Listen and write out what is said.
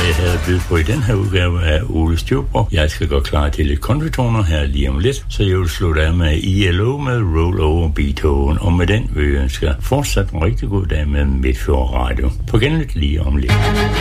jeg havde bydet på i den her udgave af Ole Stjøbro. Jeg skal gå klar til lidt countrytoner her lige om lidt, så jeg vil slutte af med ILO med Roll Over Beethoven, og med den vil jeg ønske fortsat en rigtig god dag med Midtfjord Radio. På genlyt lige om lidt.